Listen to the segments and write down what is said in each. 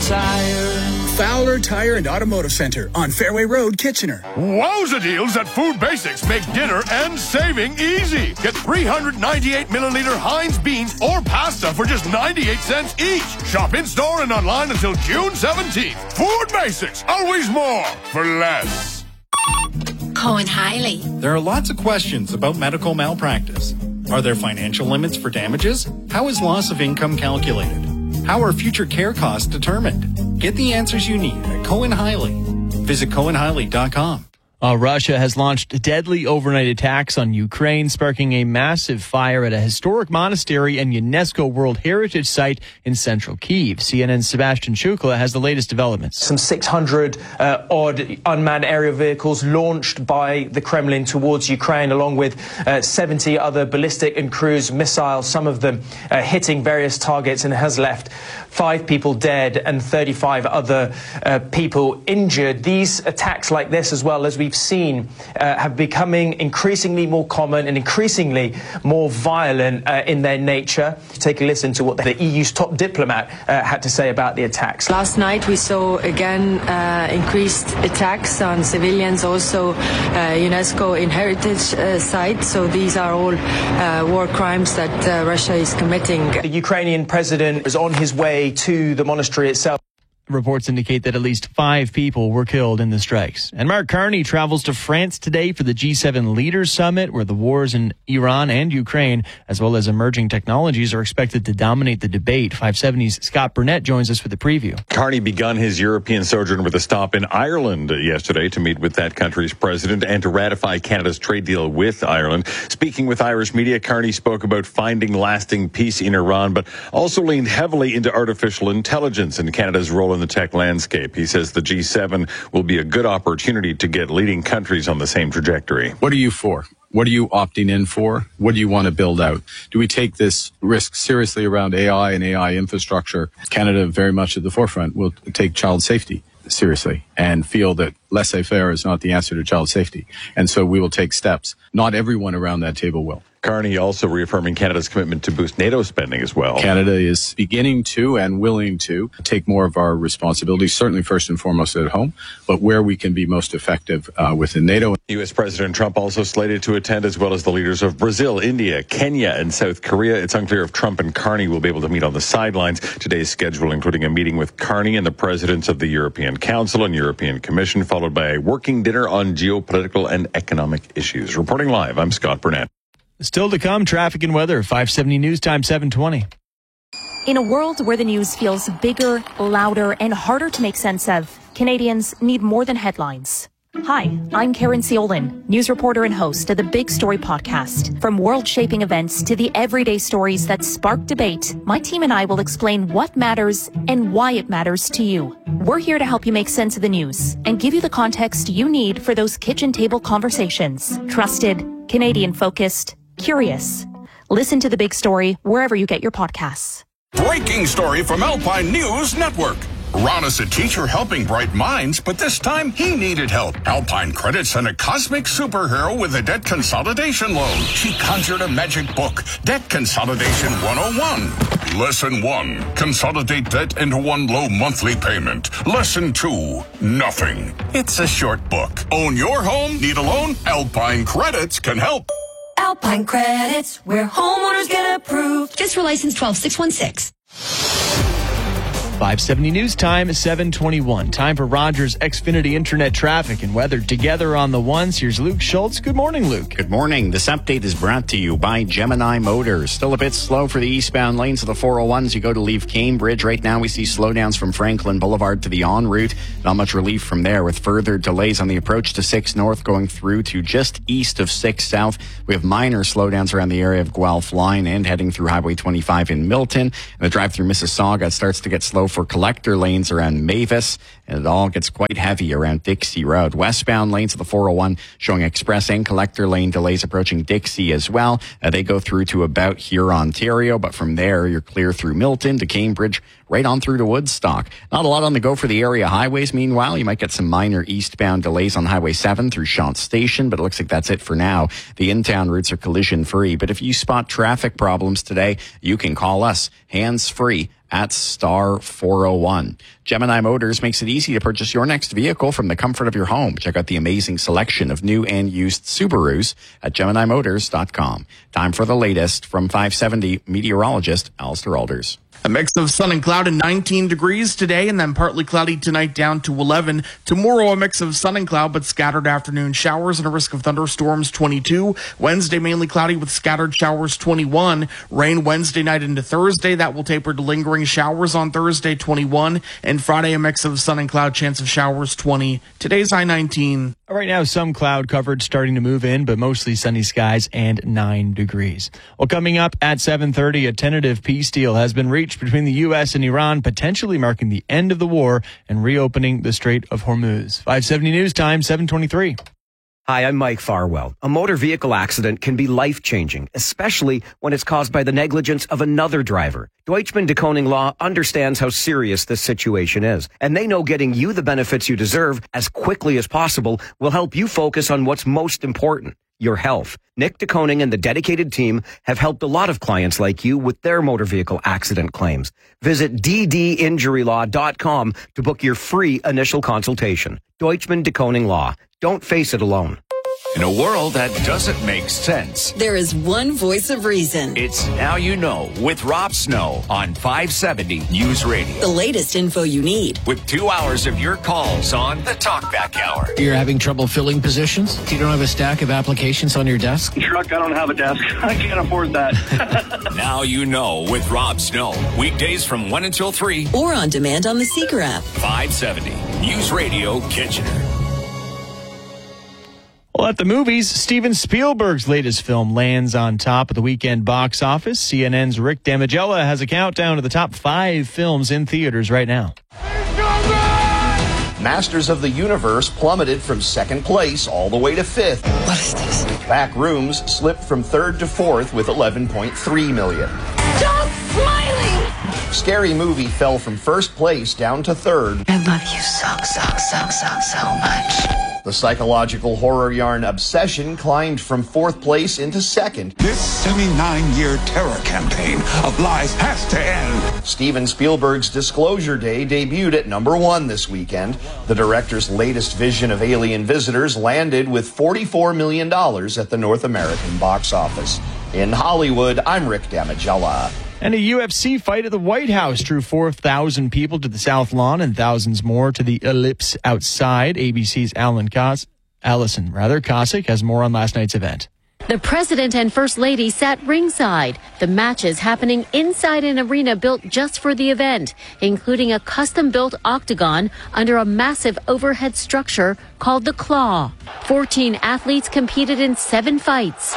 Tire. Fowler Tire and Automotive Center on Fairway Road, Kitchener. Wowza deals at Food Basics make dinner and saving easy. Get 398 milliliter Heinz beans or pasta for just 98 cents each. Shop in-store and online until June 17th. Food Basics, always more for less. Cohen Hiley. There are lots of questions about medical malpractice. Are there financial limits for damages? How is loss of income calculated? How are future care costs determined? Get the answers you need at Cohen Hiley. Visit CohenHiley.com. Russia has launched deadly overnight attacks on Ukraine, sparking a massive fire at a historic monastery and UNESCO World Heritage Site in central Kyiv. CNN's Sebastian Shukla has the latest developments. Some 600 odd unmanned aerial vehicles launched by the Kremlin towards Ukraine, along with 70 other ballistic and cruise missiles, some of them hitting various targets, and has left 5 people dead and 35 other people injured. These attacks like this, as well as we've seen, have becoming increasingly more common and increasingly more violent in their nature. Take a listen to what the EU's top diplomat had to say about the attacks. Last night we saw again increased attacks on civilians, also UNESCO in heritage sites. So these are all war crimes that Russia is committing. The Ukrainian president is on his way to the monastery itself. Reports indicate that at least 5 people were killed in the strikes. And Mark Carney travels to France today for the G7 Leaders Summit, where the wars in Iran and Ukraine, as well as emerging technologies, are expected to dominate the debate. 570's Scott Burnett joins us for the preview. Carney begun his European sojourn with a stop in Ireland yesterday to meet with that country's president and to ratify Canada's trade deal with Ireland. Speaking with Irish media, Carney spoke about finding lasting peace in Iran, but also leaned heavily into artificial intelligence and Canada's role in the tech landscape. He says the G7 will be a good opportunity to get leading countries on the same trajectory. What are you for? What are you opting in for? What do you want to build out? Do we take this risk seriously around AI and AI infrastructure? Canada, very much at the forefront, will take child safety seriously and feel that laissez-faire is not the answer to child safety. And so we will take steps. Not everyone around that table will. Carney also reaffirming Canada's commitment to boost NATO spending as well. Canada is beginning to and willing to take more of our responsibilities, certainly first and foremost at home, but where we can be most effective within NATO. U.S. President Trump also slated to attend, as well as the leaders of Brazil, India, Kenya, and South Korea. It's unclear if Trump and Carney will be able to meet on the sidelines. Today's schedule including a meeting with Carney and the presidents of the European Council and European Commission, followed by a working dinner on geopolitical and economic issues. Reporting live, I'm Scott Burnett. Still to come, traffic and weather. 570 News Time, 720. In a world where the news feels bigger, louder, and harder to make sense of, Canadians need more than headlines. Hi, I'm Karen Ciolin, news reporter and host of the Big Story podcast. From world-shaping events to the everyday stories that spark debate, my team and I will explain what matters and why it matters to you. We're here to help you make sense of the news and give you the context you need for those kitchen table conversations. Trusted, Canadian-focused, curious. Listen to The Big Story wherever you get your podcasts. Breaking story from Alpine News Network. Ron is a teacher helping bright minds, but this time he needed help. Alpine Credit sent a cosmic superhero with a debt consolidation loan. She conjured a magic book, Debt Consolidation 101. Lesson 1, consolidate debt into one low monthly payment. Lesson 2, nothing. It's a short book. Own your home? Need a loan? Alpine Credits can help. Alpine Credits, where homeowners get approved. Just for license 12616. 570 News Time, 721. Time for Rogers Xfinity Internet traffic and weather together on the ones. Here's Luke Schultz. Good morning, Luke. Good morning. This update is brought to you by Gemini Motors. Still a bit slow for the eastbound lanes of the 401 as you go to leave Cambridge. Right now we see slowdowns from Franklin Boulevard to the en route. Not much relief from there with further delays on the approach to 6 North going through to just east of 6 South. We have minor slowdowns around the area of Guelph Line and heading through Highway 25 in Milton. And the drive through Mississauga starts to get slow for collector lanes around Mavis, and it all gets quite heavy around Dixie Road. Westbound lanes of the 401 showing express and collector lane delays approaching Dixie as well. They go through to about here, Ontario, but from there you're clear through Milton to Cambridge, right on through to Woodstock. Not a lot on the go for the area highways. Meanwhile, you might get some minor eastbound delays on Highway 7 through Shant Station, but it looks like that's it for now. The in-town routes are collision-free, but if you spot traffic problems today, you can call us hands-free at star 401. Gemini Motors makes it easy to purchase your next vehicle from the comfort of your home. Check out the amazing selection of new and used Subarus at GeminiMotors.com. Time for the latest from 570 meteorologist Alistair Alders. A mix of sun and cloud and 19 degrees today, and then partly cloudy tonight down to 11. Tomorrow, a mix of sun and cloud, but scattered afternoon showers and a risk of thunderstorms, 22. Wednesday, mainly cloudy with scattered showers, 21. Rain Wednesday night into Thursday. That will taper to lingering showers on Thursday, 21. And Friday, a mix of sun and cloud, chance of showers, 20. Today's high, 19. Right now, some cloud coverage starting to move in, but mostly sunny skies and 9 degrees. Well, coming up at 7:30, a tentative peace deal has been reached between the U.S. and Iran, potentially marking the end of the war and reopening the Strait of Hormuz. 570 News Time, 7:23. Hi, I'm Mike Farwell. A motor vehicle accident can be life-changing, especially when it's caused by the negligence of another driver. Deutschman DeKoning Law understands how serious this situation is, and they know getting you the benefits you deserve as quickly as possible will help you focus on what's most important, your health. Nick DeKoning and the dedicated team have helped a lot of clients like you with their motor vehicle accident claims. Visit ddinjurylaw.com to book your free initial consultation. Deutschman DeKoning Law. Don't face it alone. In a world that doesn't make sense, there is one voice of reason. It's Now You Know with Rob Snow on 570 News Radio. The latest info you need. With 2 hours of your calls on the Talkback Hour. You're having trouble filling positions? You don't have a stack of applications on your desk? Truck, I don't have a desk. I can't afford that. Now You Know with Rob Snow. Weekdays from 1 until 3. Or on demand on the Seeker app. 570 News Radio Kitchener. Well, at the movies, Steven Spielberg's latest film lands on top of the weekend box office. CNN's Rick Damigella has a countdown to the top 5 films in theaters right now. Masters of the Universe plummeted from 2nd place all the way to 5th. What is this? Back Rooms slipped from 3rd to 4th with 11.3 million. Stop smiling! Scary Movie fell from 1st place down to 3rd. I love you so much. The psychological horror yarn Obsession climbed from 4th place into 2nd. This 79-year terror campaign of lies has to end. Steven Spielberg's Disclosure Day debuted at number 1 this weekend. The director's latest vision of alien visitors landed with $44 million at the North American box office. In Hollywood, I'm Rick Damigella. And a UFC fight at the White House drew 4,000 people to the South Lawn and thousands more to the Ellipse outside. ABC's Allison Cossack has more on last night's event. The president and first lady sat ringside. The matches happening inside an arena built just for the event, including a custom-built octagon under a massive overhead structure called the Claw. 14 athletes competed in 7 fights.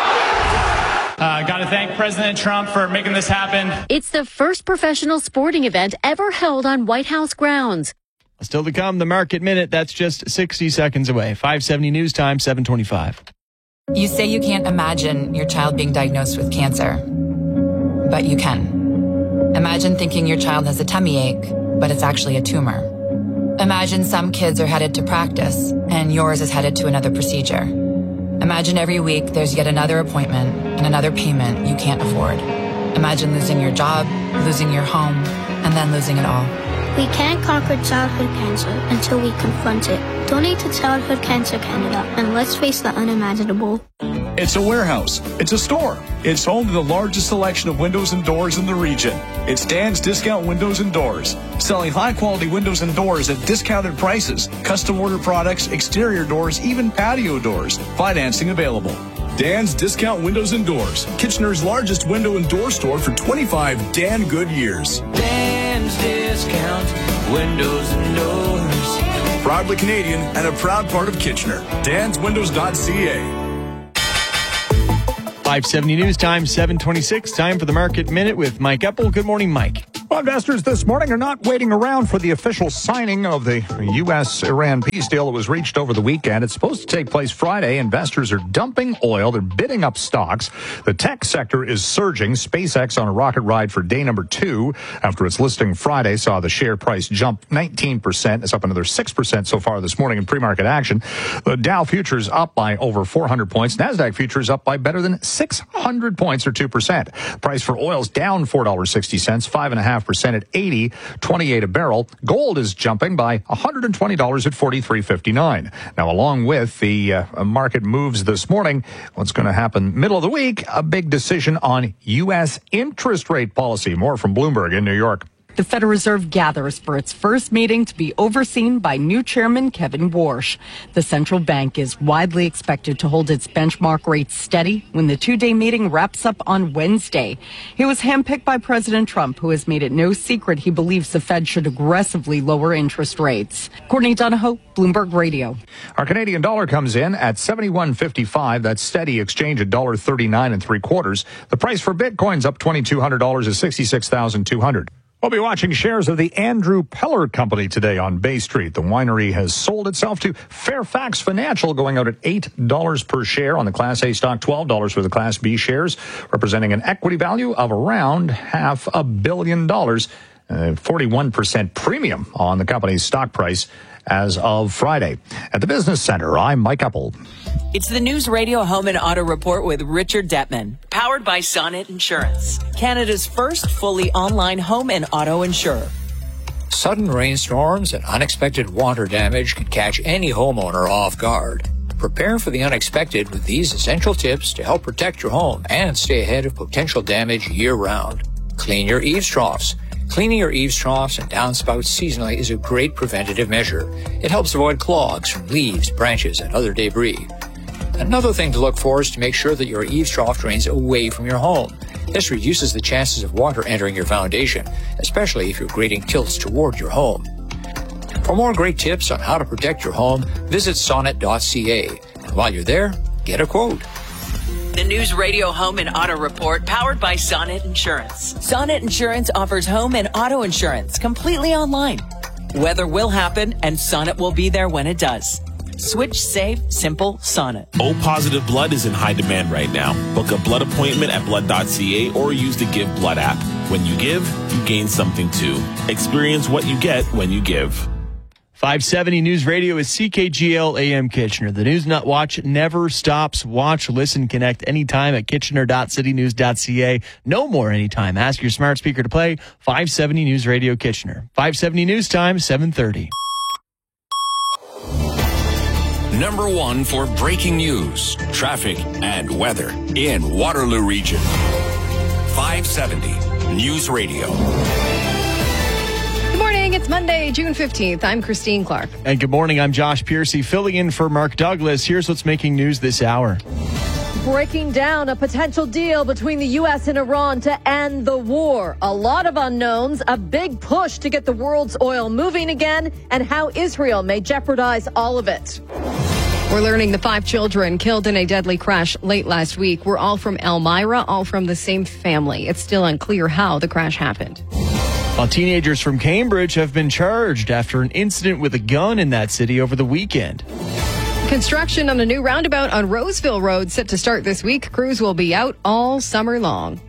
Got to thank President Trump for making this happen. It's the first professional sporting event ever held on White House grounds. Still to come, the Market Minute. That's just 60 seconds away. 570 News Time, 725. You say you can't imagine your child being diagnosed with cancer, but you can. Imagine thinking your child has a tummy ache, but it's actually a tumor. Imagine some kids are headed to practice, and yours is headed to another procedure. Imagine every week there's yet another appointment and another payment you can't afford. Imagine losing your job, losing your home, and then losing it all. We can't conquer childhood cancer until we confront it. Donate to Childhood Cancer Canada, and let's face the unimaginable. It's a warehouse. It's a store. It's home to the largest selection of windows and doors in the region. It's Dan's Discount Windows and Doors, selling high-quality windows and doors at discounted prices, custom-order products, exterior doors, even patio doors. Financing available. Dan's Discount Windows and Doors, Kitchener's largest window and door store for 25 Dan good years. Dan's Discount Windows and Doors. Proudly Canadian and a proud part of Kitchener. DansWindows.ca. 570 News Time, 726. Time for the Market Minute with Mike Eppel. Good morning, Mike. Well, investors this morning are not waiting around for the official signing of the U.S.-Iran peace deal that was reached over the weekend. It's supposed to take place Friday. Investors are dumping oil. They're bidding up stocks. The tech sector is surging. SpaceX on a rocket ride for day number 2 after its listing Friday saw the share price jump 19%. It's up another 6% so far this morning in pre-market action. The Dow futures up by over 400 points. NASDAQ futures up by better than 600 points or 2%. Price for oil is down $4.60, 5.5 2.5% at $80.28 a barrel. Gold is jumping by $120 at $43.59. Now, along with the market moves this morning, what's going to happen middle of the week, a big decision on U.S. interest rate policy. More from Bloomberg in New York. The Federal Reserve gathers for its first meeting to be overseen by new chairman Kevin Warsh. The central bank is widely expected to hold its benchmark rate steady when the two-day meeting wraps up on Wednesday. He was handpicked by President Trump, who has made it no secret he believes the Fed should aggressively lower interest rates. Courtney Donahoe, Bloomberg Radio. Our Canadian dollar comes in at 71.55. That's steady exchange at $1.39 3/4. The price for Bitcoin's up $2,200 to $66,200. We'll be watching shares of the Andrew Peller Company today on Bay Street. The winery has sold itself to Fairfax Financial, going out at $8 per share on the Class A stock, $12 for the Class B shares, representing an equity value of around $500 million, 41% premium on the company's stock price as of Friday. At the Business Center, I'm Mike Uppel. It's the News Radio Home and Auto Report with Richard Detman, powered by Sonnet Insurance, Canada's first fully online home and auto insurer. Sudden rainstorms and unexpected water damage can catch any homeowner off guard. Prepare for the unexpected with these essential tips to help protect your home and stay ahead of potential damage year-round. Clean your eaves troughs. Cleaning your eaves troughs and downspouts seasonally is a great preventative measure. It helps avoid clogs from leaves, branches, and other debris. Another thing to look for is to make sure that your eaves trough drains away from your home. This reduces the chances of water entering your foundation, especially if your grading tilts toward your home. For more great tips on how to protect your home, visit sonnet.ca. And while you're there, get a quote. The News Radio Home and Auto Report, powered by Sonnet Insurance. Sonnet Insurance offers home and auto insurance completely online. Weather will happen, and Sonnet will be there when it does. Switch, save, simple, Sonnet. O-positive blood is in high demand right now. Book a blood appointment at blood.ca or use the Give Blood app. When you give, you gain something too. Experience what you get when you give. 570 News Radio is CKGL AM Kitchener. The News Nut Watch never stops. Watch, listen, connect anytime at kitchener.citynews.ca. No more anytime. Ask your smart speaker to play 570 News Radio Kitchener. 570 News Time, 7:30. Number one for breaking news, traffic, and weather in Waterloo Region. 570 News Radio. Good morning. It's Monday, June 15th. I'm Christine Clark. And good morning. I'm Josh Piercy, filling in for Mark Douglas. Here's what's making news this hour. Breaking down a potential deal between the U.S. and Iran to end the war. A lot of unknowns, a big push to get the world's oil moving again, and how Israel may jeopardize all of it. We're learning the 5 children killed in a deadly crash late last week were all from Elmira, all from the same family. It's still unclear how the crash happened. While teenagers from Cambridge have been charged after an incident with a gun in that city over the weekend. Construction on a new roundabout on Roseville Road set to start this week. Crews will be out all summer long.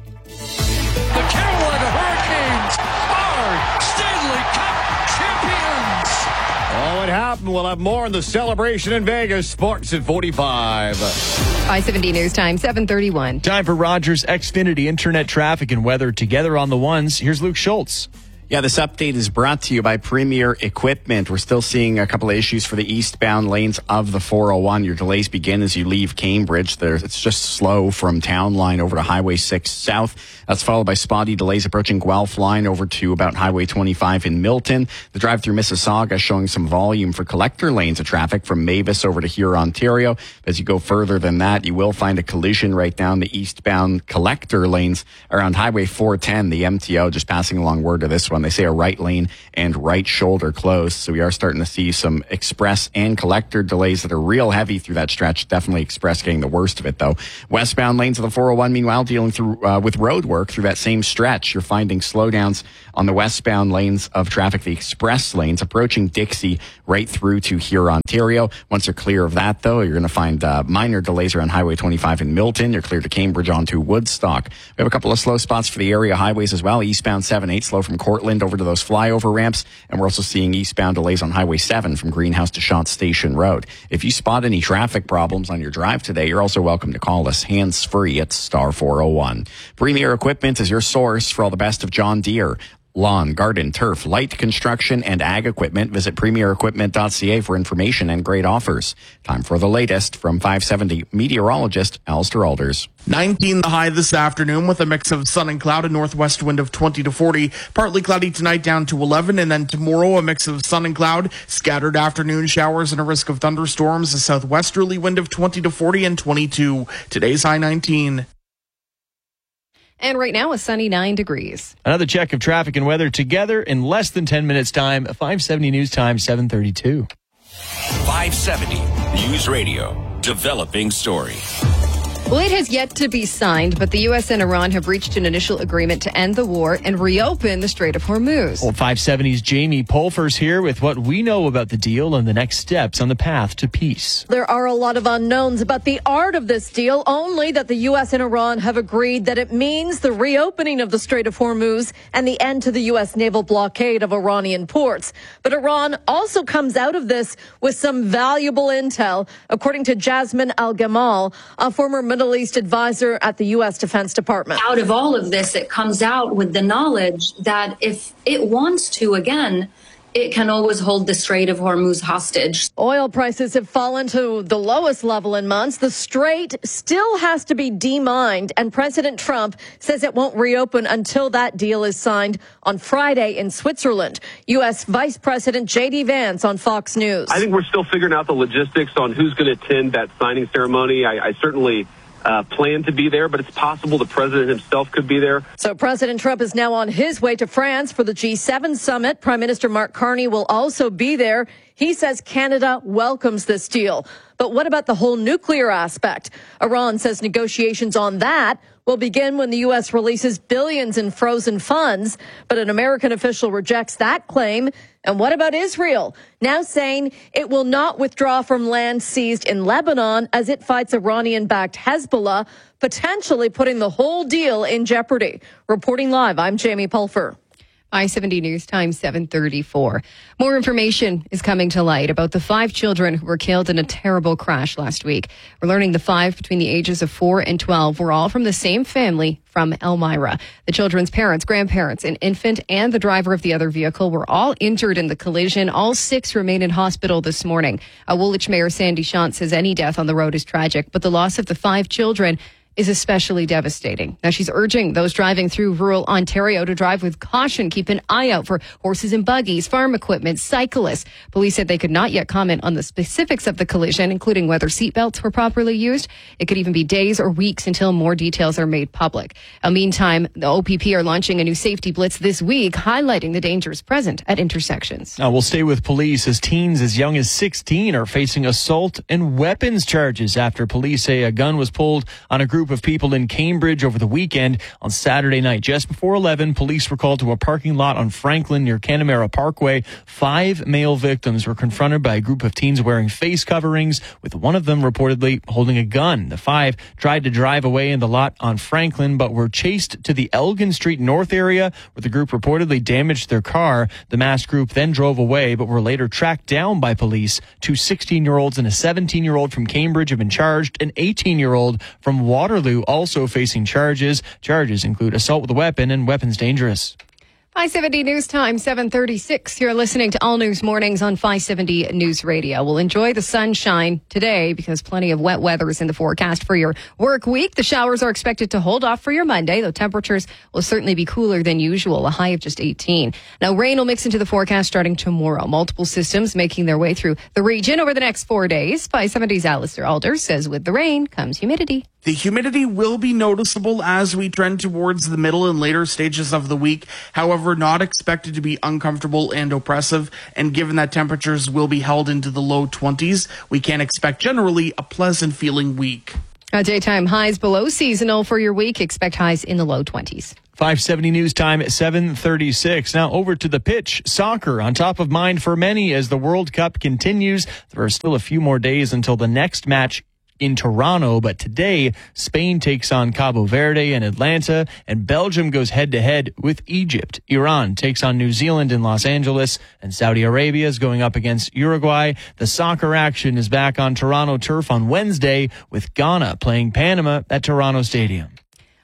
The Carolina Hurricanes are Stanley Cup champions. Oh, it happened. We'll have more on the celebration in Vegas. Sports at 45. 570 News Time, 7:31. Time for Rogers Xfinity Internet traffic and weather together on the ones. Here's Luke Schultz. Yeah, this update is brought to you by Premier Equipment. We're still seeing a couple of issues for the eastbound lanes of the 401. Your delays begin as you leave Cambridge. It's just slow from Town Line over to Highway 6 South. That's followed by spotty delays approaching Guelph Line over to about Highway 25 in Milton. The drive through Mississauga showing some volume for collector lanes of traffic from Mavis over to Huron, Ontario. As you go further than that, you will find a collision right down the eastbound collector lanes around Highway 410, the MTO, just passing along word to this one. They say a right lane and right shoulder closed. So we are starting to see some express and collector delays that are real heavy through that stretch. Definitely express getting the worst of it, though. Westbound lanes of the 401, meanwhile, dealing through with road work through that same stretch. You're finding slowdowns on the westbound lanes of traffic, the express lanes approaching Dixie right through to Huron, Ontario. Once you're clear of that, though, you're going to find minor delays around Highway 25 in Milton. You're clear to Cambridge onto Woodstock. We have a couple of slow spots for the area highways as well. Eastbound 7-8 slow from Cortland over to those flyover ramps. And we're also seeing eastbound delays on Highway 7 from Greenhouse to Shant Station Road. If you spot any traffic problems on your drive today, you're also welcome to call us hands-free at star 401. Premier Equipment is your source for all the best of John Deere. lawn, garden, turf, light construction, and ag equipment. Visit premierequipment.ca for information and great offers. Time for the latest from 570 meteorologist Alistair Alders. 19 the high this afternoon with a mix of sun and cloud, a northwest wind of 20 to 40. Partly cloudy tonight down to 11, and then tomorrow a mix of sun and cloud, scattered afternoon showers and a risk of thunderstorms, a southwesterly wind of 20 to 40 and 22. Today's high 19. And right now, a sunny 9 degrees. Another check of traffic and weather together in less than 10 minutes time. 570 News Time, 7:32. 570 News Radio. Developing story. Well, it has yet to be signed, but the U.S. and Iran have reached an initial agreement to end the war and reopen the Strait of Hormuz. Well, 570's Jamie Pulfers here with what we know about the deal and the next steps on the path to peace. There are a lot of unknowns about the art of this deal, only that the U.S. and Iran have agreed that it means the reopening of the Strait of Hormuz and the end to the U.S. naval blockade of Iranian ports. But Iran also comes out of this with some valuable intel, according to Jasmine Al-Gamal, a former Middle East advisor at the U.S. Defense Department. Out of all of this, it comes out with the knowledge that if it wants to, again, it can always hold the Strait of Hormuz hostage. Oil prices have fallen to the lowest level in months. The strait still has to be demined, and President Trump says it won't reopen until that deal is signed on Friday in Switzerland. U.S. Vice President J.D. Vance on Fox News. I think we're still figuring out the logistics on who's going to attend that signing ceremony. I certainly plan to be there, but it's possible the president himself could be there. So President Trump is now on his way to France for the G7 summit. Prime Minister Mark Carney will also be there. He says Canada welcomes this deal. But what about the whole nuclear aspect? Iran says negotiations on that will begin when the U.S. releases billions in frozen funds. But an American official rejects that claim. And what about Israel? Now saying it will not withdraw from land seized in Lebanon as it fights Iranian-backed Hezbollah, potentially putting the whole deal in jeopardy. Reporting live, I'm Jamie Pulfer. I-70 News Time, 7:34. More information is coming to light about the 5 children who were killed in a terrible crash last week. We're learning the 5 between the ages of 4 and 12 were all from the same family from Elmira. The children's parents, grandparents, an infant, and the driver of the other vehicle were all injured in the collision. All 6 remain in hospital this morning. Woolwich Mayor Sandy Shant says any death on the road is tragic, but the loss of the 5 children is especially devastating. Now, she's urging those driving through rural Ontario to drive with caution, keep an eye out for horses and buggies, farm equipment, cyclists. Police said they could not yet comment on the specifics of the collision, including whether seatbelts were properly used. It could even be days or weeks until more details are made public. Meantime, the OPP are launching a new safety blitz this week, highlighting the dangers present at intersections. Now, we'll stay with police as teens as young as 16 are facing assault and weapons charges after police say a gun was pulled on a group of people in Cambridge over the weekend. On Saturday night, just before 11, police were called to a parking lot on Franklin near Canamera Parkway. 5 male victims were confronted by a group of teens wearing face coverings, with one of them reportedly holding a gun. The 5 tried to drive away in the lot on Franklin, but were chased to the Elgin Street North area, where the group reportedly damaged their car. The masked group then drove away, but were later tracked down by police. 2 16-year-olds and a 17-year-old from Cambridge have been charged. An 18-year-old from Waterloo also facing charges. Charges include assault with a weapon and weapons dangerous. 570 News Time, 7:36. You're listening to All News Mornings on 570 News Radio. We'll enjoy the sunshine today because plenty of wet weather is in the forecast for your work week. The showers are expected to hold off for your Monday, though temperatures will certainly be cooler than usual, a high of just 18. Now, rain will mix into the forecast starting tomorrow. Multiple systems making their way through the region over the next 4 days. 570's Alistair Alders says with the rain comes humidity. The humidity will be noticeable as we trend towards the middle and later stages of the week. However, not expected to be uncomfortable and oppressive. And given that temperatures will be held into the low 20s, we can expect generally a pleasant feeling week. Daytime highs below seasonal for your week. Expect highs in the low 20s. 570 News Time at 7:36. Now over to the pitch. Soccer on top of mind for many as the World Cup continues. There are still a few more days until the next match in Toronto, but today Spain takes on Cabo Verde in Atlanta, and Belgium goes head-to-head with Egypt. Iran takes on New Zealand in Los Angeles, and Saudi Arabia is going up against Uruguay. The soccer action is back on Toronto turf on Wednesday with Ghana playing Panama at Toronto Stadium.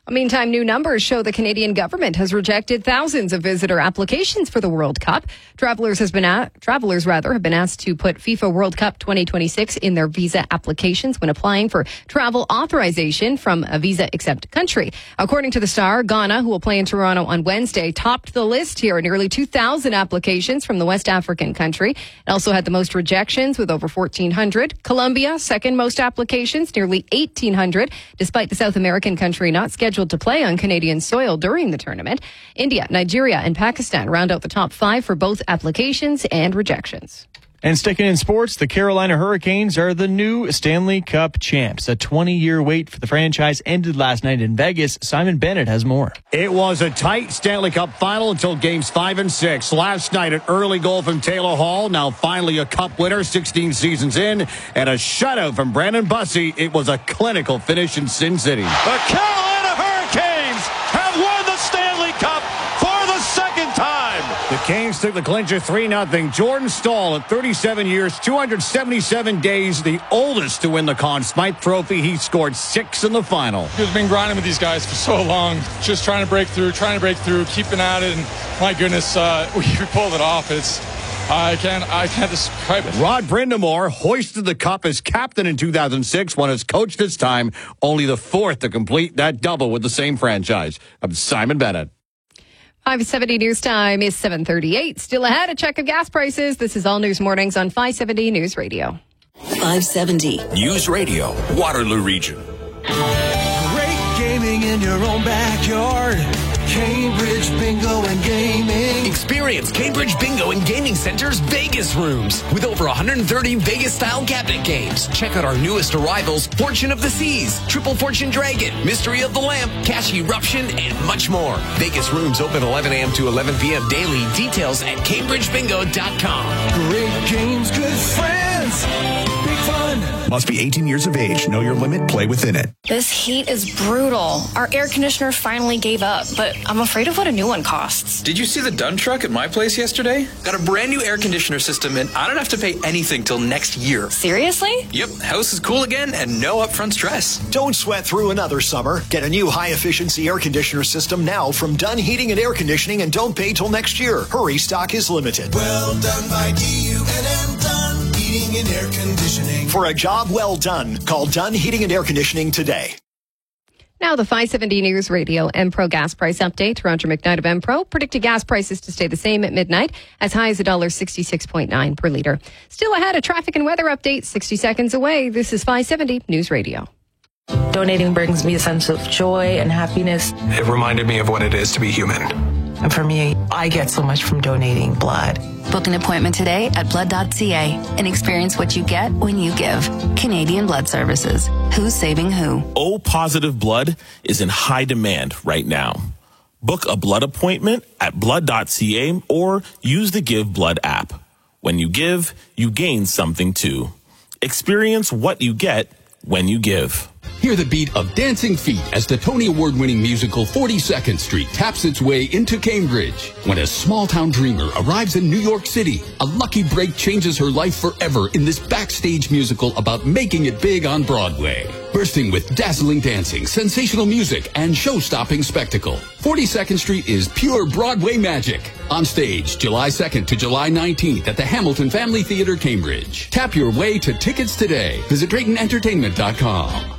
Meantime, new numbers show the Canadian government has rejected thousands of visitor applications for the World Cup. Travelers have been asked to put FIFA World Cup 2026 in their visa applications when applying for travel authorization from a visa-exempt country. According to the Star, Ghana, who will play in Toronto on Wednesday, topped the list here. Nearly 2,000 applications from the West African country. It also had the most rejections with over 1,400. Colombia, second most applications, nearly 1,800, despite the South American country not scheduled to play on Canadian soil during the tournament. India, Nigeria, and Pakistan round out the top 5 for both applications and rejections. And sticking in sports, the Carolina Hurricanes are the new Stanley Cup champs. A 20-year wait for the franchise ended last night in Vegas. Simon Bennett has more. It was a tight Stanley Cup final until games 5 and 6. Last night, an early goal from Taylor Hall. Now finally a cup winner, 16 seasons in. And a shutout from Brandon Bussey. It was a clinical finish in Sin City. The Carolina Hurricanes have won the Stanley Cup for the second time. The Canes took the clincher 3-0. Jordan Staal at 37 years, 277 days, the oldest to win the Conn Smythe Trophy. He scored 6 in the final. We've been grinding with these guys for so long, just trying to break through, keeping at it. And my goodness, we pulled it off. I can't describe it. Rod Brindamore hoisted the cup as captain in 2006, won as coach this time, only the 4th to complete that double with the same franchise. I'm Simon Bennett. 570 News Time is 7:38. Still ahead, a check of gas prices. This is All News Mornings on 570 News Radio. 570 News Radio, Waterloo Region. Great gaming in your own backyard. Cambridge Bingo and Gaming. Experience Cambridge Bingo and Gaming Center's Vegas rooms with over 130 Vegas-style cabinet games. Check out our newest arrivals, Fortune of the Seas, Triple Fortune Dragon, Mystery of the Lamp, Cash Eruption, and much more. Vegas rooms open 11 a.m. to 11 p.m. daily. Details at CambridgeBingo.com. Great games, good friends. Big fun. Must be 18 years of age. Know your limit. Play within it. This heat is brutal. Our air conditioner finally gave up, but I'm afraid of what a new one costs. Did you see the Dunn truck at my place yesterday? Got a brand new air conditioner system, and I don't have to pay anything till next year. Seriously? Yep, house is cool again and no upfront stress. Don't sweat through another summer. Get a new high-efficiency air conditioner system now from Dunn Heating and Air Conditioning, and don't pay till next year. Hurry, stock is limited. Well done by DUNN, Dunn Heating and Air Conditioning. For a job well done, call Dunn Heating and Air Conditioning today. Now the 570 News Radio Empro gas price update. Roger McKnight of Empro predicted gas prices to stay the same at midnight, as high as $1.66.9 per liter. Still ahead, a traffic and weather update 60 seconds away. This is 570 News Radio. Donating brings me a sense of joy and happiness. It reminded me of what it is to be human. And for me, I get so much from donating blood. Book an appointment today at blood.ca and experience what you get when you give. Canadian Blood Services. Who's saving who? O positive blood is in high demand right now. Book a blood appointment at blood.ca or use the Give Blood app. When you give, you gain something too. Experience what you get when you give. Hear the beat of dancing feet as the Tony Award-winning musical 42nd Street taps its way into Cambridge. When a small-town dreamer arrives in New York City, a lucky break changes her life forever in this backstage musical about making it big on Broadway. Bursting with dazzling dancing, sensational music, and show-stopping spectacle, 42nd Street is pure Broadway magic. On stage, July 2nd to July 19th at the Hamilton Family Theatre, Cambridge. Tap your way to tickets today. Visit DraytonEntertainment.com.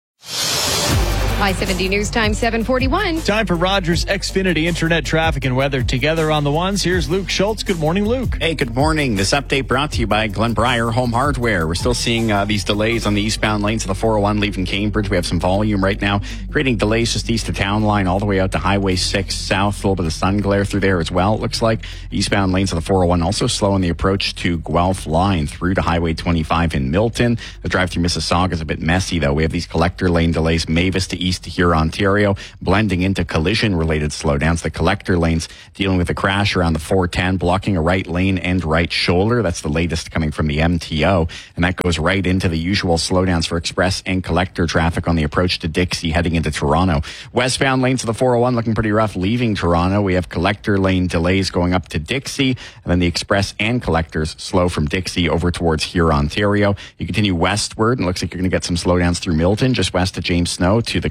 570 News Time 7:41. Time for Rogers Xfinity Internet traffic and weather together on the ones. Here's Luke Schultz. Good morning, Luke. Hey, good morning. This update brought to you by Glen Briar Home Hardware. We're still seeing these delays on the eastbound lanes of the 401 leaving Cambridge. We have some volume right now, creating delays just east of Town Line all the way out to Highway 6 south. A little bit of sun glare through there as well, it looks like. Eastbound lanes of the 401 also slow on the approach to Guelph Line through to Highway 25 in Milton. The drive through Mississauga is a bit messy, though. We have these collector lane delays, Mavis to east to Huron, Ontario, blending into collision-related slowdowns. The collector lanes dealing with a crash around the 410, blocking a right lane and right shoulder. That's the latest coming from the MTO, and that goes right into the usual slowdowns for express and collector traffic on the approach to Dixie heading into Toronto. Westbound lanes of the 401 looking pretty rough leaving Toronto. We have collector lane delays going up to Dixie, and then the express and collectors slow from Dixie over towards Huron, Ontario. You continue westward, and it looks like you're going to get some slowdowns through Milton, just west of James Snow to the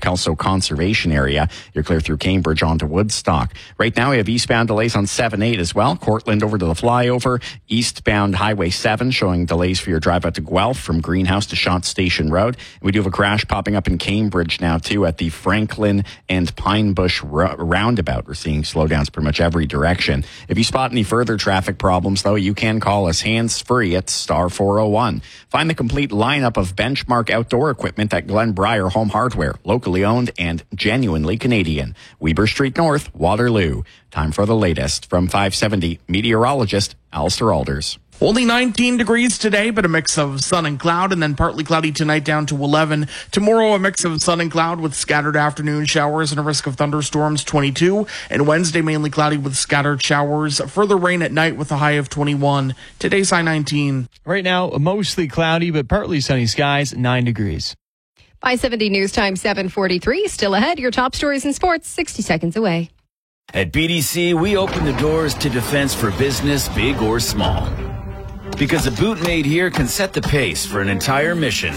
Kelso Conservation Area. You're clear through Cambridge onto Woodstock. Right now, we have eastbound delays on 7-8 as well. Cortland over to the flyover. Eastbound Highway 7 showing delays for your drive out to Guelph from Greenhouse to Shot Station Road. We do have a crash popping up in Cambridge now, too, at the Franklin and Pine Bush roundabout. We're seeing slowdowns pretty much every direction. If you spot any further traffic problems, though, you can call us hands-free at star 401. Find the complete lineup of Benchmark outdoor equipment at Glenbriar Home Hardware, locally owned and genuinely Canadian. Weber Street North, Waterloo. Time for the latest from 570 meteorologist Alistair Alders. Only 19 degrees today, but a mix of sun and cloud, and then partly cloudy tonight down to 11. Tomorrow, a mix of sun and cloud with scattered afternoon showers and a risk of thunderstorms, 22. And Wednesday, mainly cloudy with scattered showers. Further rain at night with a high of 21. Today's high 19. Right now, mostly cloudy, but partly sunny skies, 9 degrees. 570 News Time 7:43. Still ahead, your top stories in sports, 60 seconds away. At BDC, we open the doors to defense for business, big or small. Because a boot made here can set the pace for an entire mission.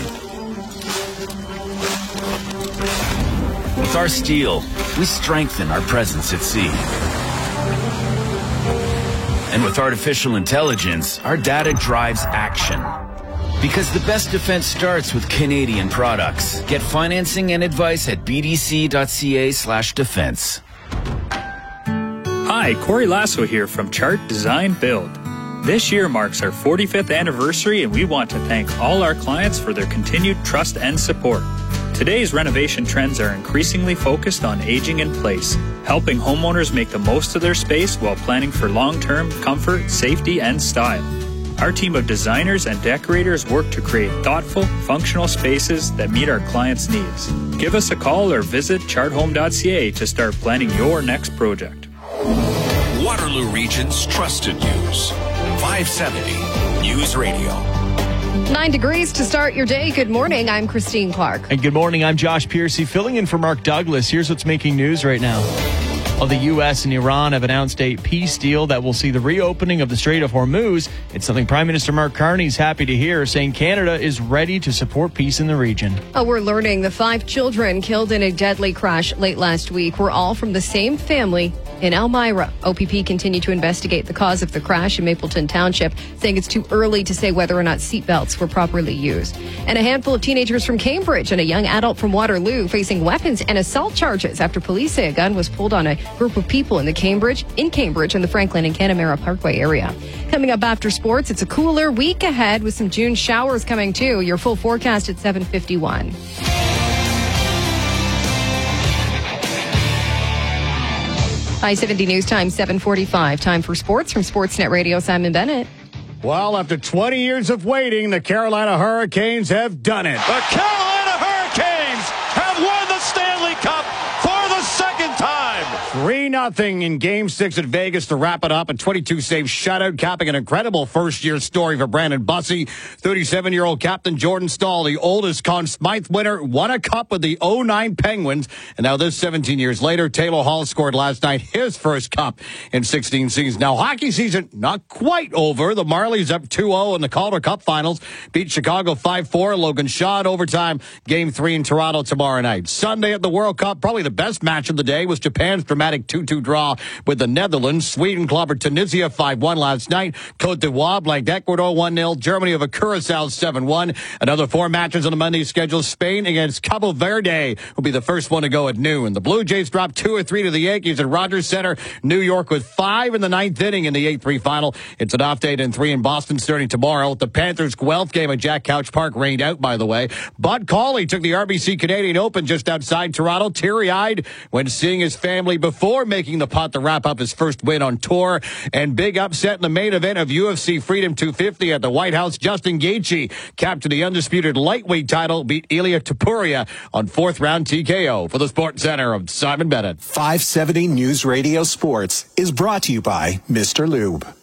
With our steel, we strengthen our presence at sea. And with artificial intelligence, our data drives action. Because the best defense starts with Canadian products. Get financing and advice at bdc.ca/defense. Hi, Corey Lasso here from Chart Design Build. This year marks our 45th anniversary, and we want to thank all our clients for their continued trust and support. Today's renovation trends are increasingly focused on aging in place, helping homeowners make the most of their space while planning for long-term comfort, safety, and style. Our team of designers and decorators work to create thoughtful, functional spaces that meet our clients' needs. Give us a call or visit charthome.ca to start planning your next project. Waterloo Region's Trusted News. 570 News Radio. 9 degrees to start your day. Good morning. I'm Christine Clark. And good morning. I'm Josh Piercy, filling in for Mark Douglas. Here's what's making news right now. Well, the U.S. and Iran have announced a peace deal that will see the reopening of the Strait of Hormuz. It's something Prime Minister Mark Carney is happy to hear, saying Canada is ready to support peace in the region. We're learning the 5 children killed in a deadly crash late last week were all from the same family in Elmira. OPP continued to investigate the cause of the crash in Mapleton Township, saying it's too early to say whether or not seatbelts were properly used. And a handful of teenagers from Cambridge and a young adult from Waterloo facing weapons and assault charges after police say a gun was pulled on a group of people in Cambridge and the Franklin and Canamera Parkway area. Coming up after sports, it's a cooler week ahead with some June showers coming too. Your full forecast at 7:51. I-70 News Time 7:45. Time for sports from Sportsnet Radio. Simon Bennett. Well, after 20 years of waiting, the Carolina Hurricanes have done it. The Carolina Hurricanes have won the Stanley Cup for the second time. 3-0 in Game 6 at Vegas to wrap it up. A 22-save shutout, capping an incredible first-year story for Brandon Bussey. 37-year-old captain Jordan Staal, the oldest Conn Smythe winner, won a cup with the 09 Penguins. And now this 17 years later, Taylor Hall scored last night his first cup in 16 seasons. Now, hockey season not quite over. The Marlies up 2-0 in the Calder Cup Finals. Beat Chicago 5-4. Logan Shaw in overtime. Game 3 in Toronto tomorrow night. Sunday at the World Cup, probably the best match of the day was Japan's dramatic 2-2 draw with the Netherlands. Sweden clobbered Tunisia 5-1 last night. Cote d'Ivoire blanked Ecuador 1-0. Germany over Curacao 7-1. Another 4 matches on the Monday schedule. Spain against Cabo Verde will be the first one to go at noon. The Blue Jays dropped 2-3 to the Yankees at Rogers Center. New York with 5 in the 9th inning in the 8-3 final. It's an off day and 3 in Boston starting tomorrow. The Panthers' Guelph game at Jack Couch Park rained out, by the way. Bud Cauley took the RBC Canadian Open just outside Toronto, teary-eyed when seeing his family before making the putt to wrap up his first win on tour. And big upset in the main event of UFC Freedom 250 at the White House. Justin Gaethje captured the undisputed lightweight title, beat Ilia Topuria on 4th round TKO. For the Sports Center of Simon Bennett. 570 News Radio Sports is brought to you by Mr. Lube.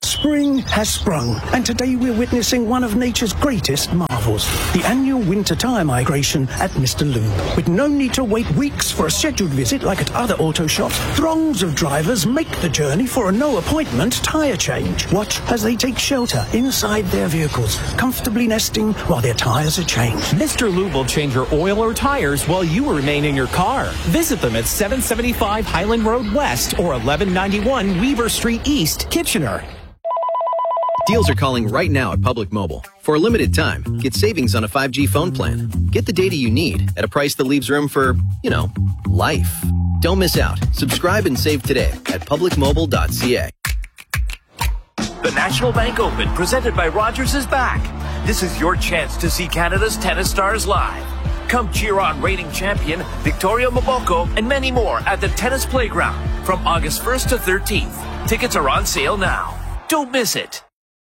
Spring has sprung, and today we're witnessing one of nature's greatest marvels, the annual winter tyre migration at Mr. Lube. With no need to wait weeks for a scheduled visit like at other auto shops, throngs of drivers make the journey for a no-appointment tyre change. Watch as they take shelter inside their vehicles, comfortably nesting while their tyres are changed. Mr. Lube will change your oil or tires while you remain in your car. Visit them at 775 Highland Road West or 1191 Weaver Street East, Kitchener. Deals are calling right now at Public Mobile. For a limited time, get savings on a 5G phone plan. Get the data you need at a price that leaves room for, life. Don't miss out. Subscribe and save today at publicmobile.ca. The National Bank Open, presented by Rogers, is back. This is your chance to see Canada's tennis stars live. Come cheer on reigning champion Victoria Mboko and many more at the Tennis Playground from August 1st to 13th. Tickets are on sale now. Don't miss it.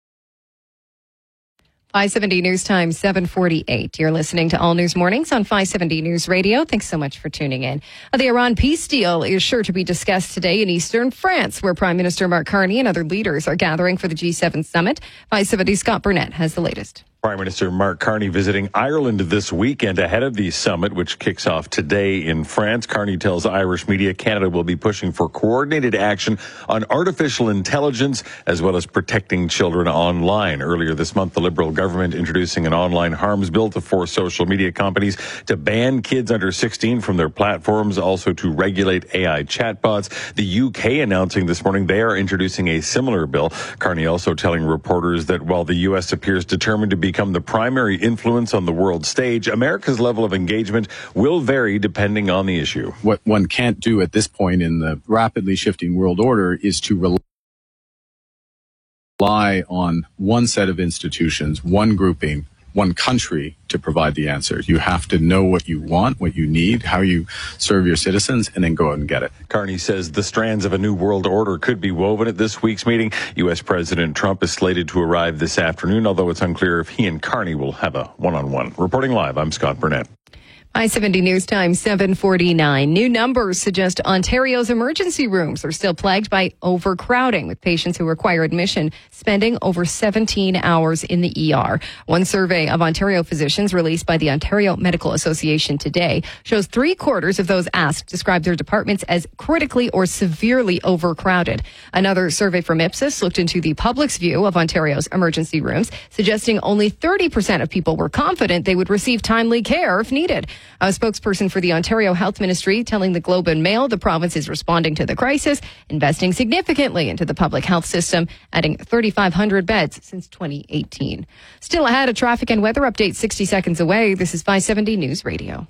570 News Time, 7:48. You're listening to All News Mornings on 570 News Radio. Thanks so much for tuning in. The Iran peace deal is sure to be discussed today in eastern France, where Prime Minister Mark Carney and other leaders are gathering for the G7 summit. 570 Scott Burnett has the latest. Prime Minister Mark Carney visiting Ireland this weekend ahead of the summit, which kicks off today in France. Carney tells Irish media Canada will be pushing for coordinated action on artificial intelligence as well as protecting children online. Earlier this month, the Liberal government introducing an online harms bill to force social media companies to ban kids under 16 from their platforms, also to regulate AI chatbots. The UK announcing this morning they are introducing a similar bill. Carney also telling reporters that while the U.S. appears determined to become the primary influence on the world stage, America's level of engagement will vary depending on the issue. What one can't do at this point in the rapidly shifting world order is to rely on one set of institutions, one grouping, one country to provide the answers. You have to know what you want, what you need, how you serve your citizens, and then go out and get it. Carney says the strands of a new world order could be woven at this week's meeting. U.S. President Trump is slated to arrive this afternoon, although it's unclear if he and Carney will have a one-on-one. Reporting live, I'm Scott Burnett. I-70 News Time, 7:49. New numbers suggest Ontario's emergency rooms are still plagued by overcrowding, with patients who require admission spending over 17 hours in the ER. One survey of Ontario physicians released by the Ontario Medical Association today shows 3/4 of those asked describe their departments as critically or severely overcrowded. Another survey from Ipsos looked into the public's view of Ontario's emergency rooms, suggesting only 30% of people were confident they would receive timely care if needed. A spokesperson for the Ontario Health Ministry telling the Globe and Mail the province is responding to the crisis, investing significantly into the public health system, adding 3,500 beds since 2018. Still ahead, a traffic and weather update 60 seconds away. This is 570 News Radio.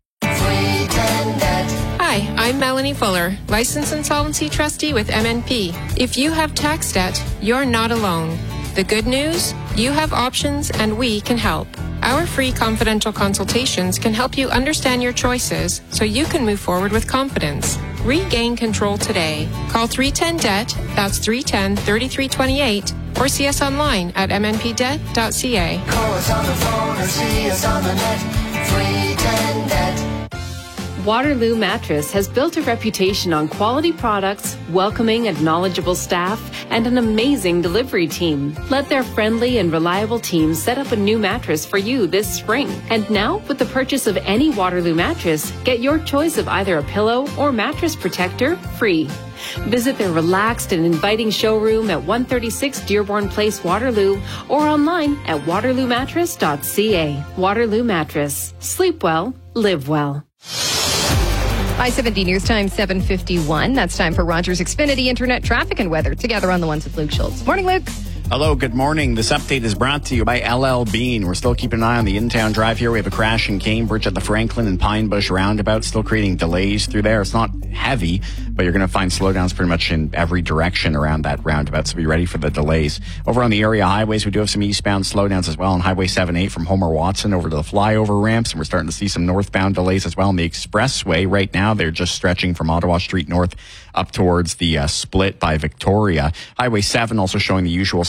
Hi, I'm Melanie Fuller, licensed insolvency trustee with MNP. If you have tax debt, you're not alone. The good news? You have options and we can help. Our free confidential consultations can help you understand your choices so you can move forward with confidence. Regain control today. Call 310-DEBT, that's 310-3328, or see us online at mnpdebt.ca. Call us on the phone or see us on the net. 310-DEBT. Waterloo Mattress has built a reputation on quality products, welcoming and knowledgeable staff, and an amazing delivery team. Let their friendly and reliable team set up a new mattress for you this spring. And now, with the purchase of any Waterloo mattress, get your choice of either a pillow or mattress protector free. Visit their relaxed and inviting showroom at 136 Dearborn Place, Waterloo, or online at waterloomattress.ca. Waterloo Mattress. Sleep well, live well. I-70 News Time, 7:51. That's time for Rogers Xfinity Internet traffic and weather. Together on the ones with Luke Schultz. Morning, Luke. Hello, good morning. This update is brought to you by LL Bean. We're still keeping an eye on the in-town drive here. We have a crash in Cambridge at the Franklin and Pine Bush roundabout, still creating delays through there. It's not heavy, but you're going to find slowdowns pretty much in every direction around that roundabout, so be ready for the delays. Over on the area highways, we do have some eastbound slowdowns as well on Highway 78 from Homer Watson over to the flyover ramps, and we're starting to see some northbound delays as well on the expressway. Right now, they're just stretching from Ottawa Street North up towards the split by Victoria. Highway 7 also showing the usual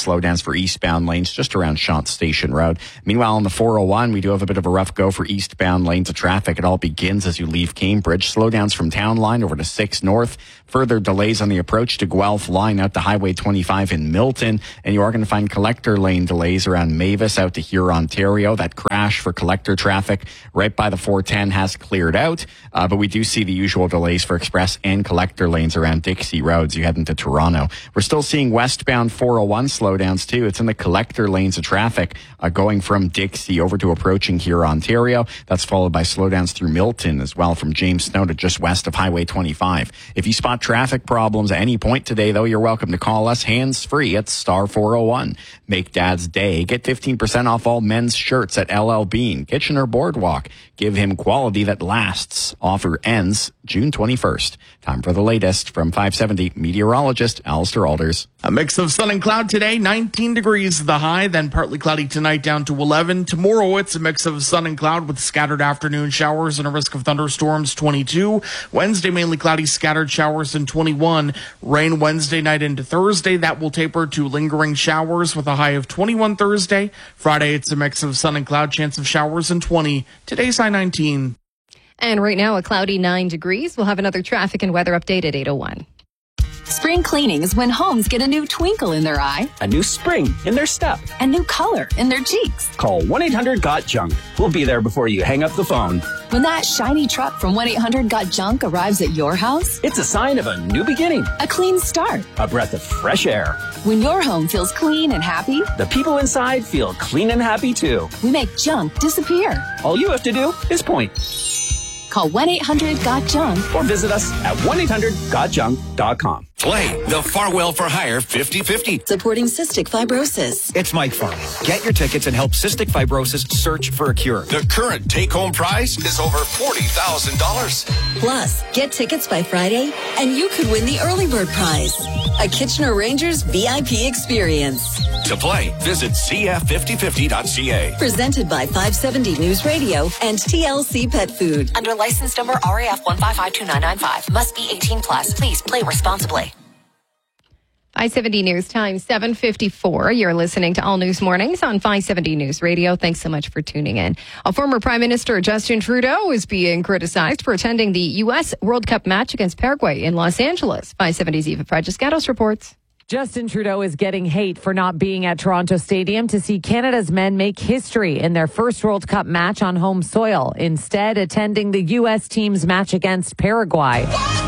slowdowns for eastbound lanes just around Chant Station Road. Meanwhile, on the 401, we do have a bit of a rough go for eastbound lanes of traffic. It all begins as you leave Cambridge. Slowdowns from Town Line over to 6 North. Further delays on the approach to Guelph Line out to Highway 25 in Milton. And you are going to find collector lane delays around Mavis out to Huron, Ontario. That crash for collector traffic right by the 410 has cleared out. But we do see the usual delays for express and collector lanes around Dixie Roads. You head into Toronto. We're still seeing westbound 401 slowdowns too. It's in the collector lanes of traffic going from Dixie over to approaching Huron, Ontario. That's followed by slowdowns through Milton as well from James Snow to just west of Highway 25. If you spot traffic problems at any point today, though, you're welcome to call us hands-free at star 401. Make Dad's day. Get 15% off all men's shirts at LL Bean, Kitchener Boardwalk. Give him quality that lasts. Offer ends June 21st. Time for the latest from 570 meteorologist Alistair Alders. A mix of sun and cloud today, 19 degrees the high, then partly cloudy tonight down to 11. Tomorrow it's a mix of sun and cloud with scattered afternoon showers and a risk of thunderstorms, 22. Wednesday mainly cloudy, scattered showers, and 21. Rain Wednesday night into Thursday. That will taper to lingering showers with a high of 21 Thursday. Friday it's a mix of sun and cloud, chance of showers, and 20. Today's high 19. And right now a cloudy 9 degrees. We'll have another traffic and weather update at 8:01. Spring cleaning is when homes get a new twinkle in their eye, a new spring in their step, a new color in their cheeks. Call 1-800-GOT-JUNK. We'll be there before you hang up the phone. When that shiny truck from 1-800-GOT-JUNK arrives at your house, it's a sign of a new beginning, a clean start, a breath of fresh air. When your home feels clean and happy, the people inside feel clean and happy too. We make junk disappear. All you have to do is point. Call 1-800-GOT-JUNK or visit us at 1-800-GOTJUNK.com. Play the Farwell for Hire 50-50. Supporting cystic fibrosis. It's Mike Farwell. Get your tickets and help cystic fibrosis search for a cure. The current take-home prize is over $40,000. Plus, get tickets by Friday, and you could win the early bird prize. A Kitchener Rangers VIP experience. To play, visit cf5050.ca. Presented by 570 News Radio and TLC Pet Food. Under license number RAF 1552995. Must be 18 plus. Please play responsibly. 570 News Time, 7:54. You're listening to All News Mornings on 570 News Radio. Thanks so much for tuning in. A former Prime Minister Justin Trudeau is being criticized for attending the U.S. World Cup match against Paraguay in Los Angeles. 570's Eva Fragiscatos reports. Justin Trudeau is getting hate for not being at Toronto Stadium to see Canada's men make history in their first World Cup match on home soil, instead attending the U.S. team's match against Paraguay.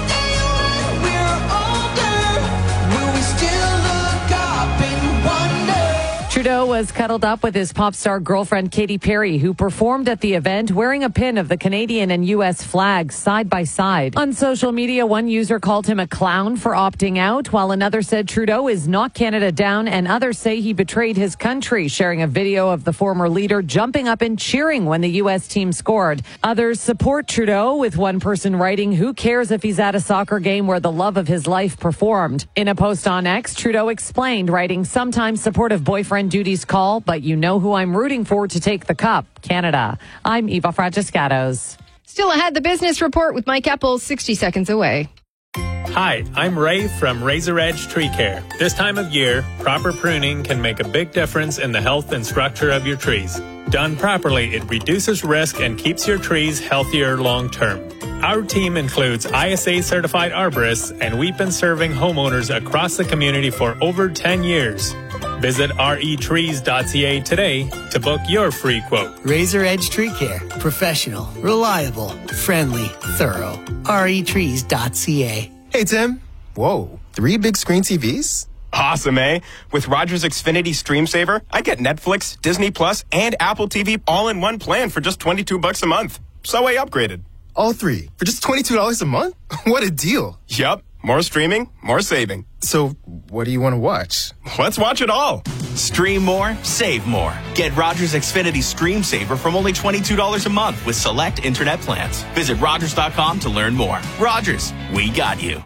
Trudeau was cuddled up with his pop star girlfriend Katy Perry, who performed at the event wearing a pin of the Canadian and U.S. flags side by side. On social media, one user called him a clown for opting out, while another said Trudeau is not Canada down, and others say he betrayed his country, sharing a video of the former leader jumping up and cheering when the U.S. team scored. Others support Trudeau, with one person writing, "Who cares if he's at a soccer game where the love of his life performed?" In a post on X, Trudeau explained, writing, "Sometimes supportive boyfriend duties call, but you know who I'm rooting for to take the cup, Canada." I'm Eva Fragiscatos. Still ahead, the business report with Mike Epples, 60 seconds away. Hi, I'm Ray from Razor Edge Tree Care. This time of year, proper pruning can make a big difference in the health and structure of your trees. Done properly, it reduces risk and keeps your trees healthier long term. Our team includes ISA certified arborists, and we've been serving homeowners across the community for over 10 years. Visit retrees.ca today to book your free quote. Razor Edge Tree Care. Professional, reliable, friendly, thorough. retrees.ca. Hey, Tim. Whoa, 3 big screen TVs? Awesome, eh? With Rogers Xfinity Stream Saver, I get Netflix, Disney Plus, and Apple TV all in one plan for just $22 a month. So I upgraded. All 3 for just $22 a month? What a deal. Yup. More streaming, more saving. So, what do you want to watch? Let's watch it all. Stream more, save more. Get Rogers Xfinity Stream Saver from only $22 a month with select internet plans. Visit Rogers.com to learn more. Rogers, we got you.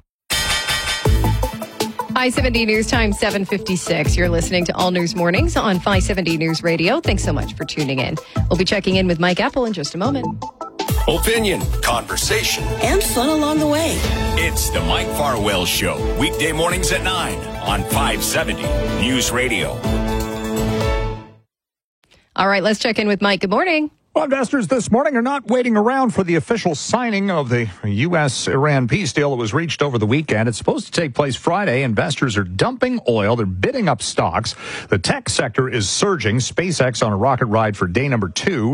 I-70 News Time, 7:56. You're listening to All News Mornings on 570 News Radio. Thanks so much for tuning in. We'll be checking in with Mike Apple in just a moment. Opinion, conversation, and fun along the way. It's the Mike Farwell Show, weekday mornings at 9 on 570 News Radio. All right, let's check in with Mike. Good morning. Well, investors this morning are not waiting around for the official signing of the U.S.-Iran peace deal that was reached over the weekend. It's supposed to take place Friday. Investors are dumping oil. They're bidding up stocks. The tech sector is surging. SpaceX on a rocket ride for day number 2.